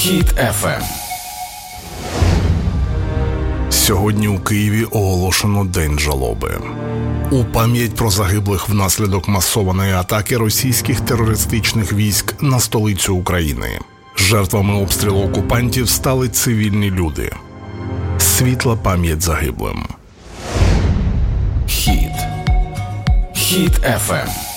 Хіт FM. Сьогодні у Києві оголошено День жалоби. У пам'ять про загиблих внаслідок масованої атаки російських терористичних військ на столицю України. Жертвами обстрілу окупантів стали цивільні люди. Світла пам'ять загиблим. Хіт FM.